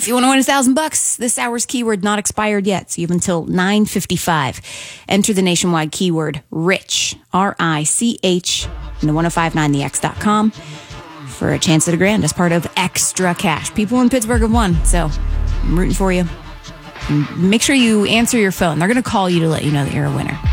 If you want to win $1,000, this hour's keyword not expired yet, so you have until 9:55. Enter the nationwide keyword RICH, RICH, in the 1059thex.com for a chance at $1,000 as part of Extra Cash. People in Pittsburgh have won, so I'm rooting for you. And make sure you answer your phone. They're going to call you to let you know that you're a winner.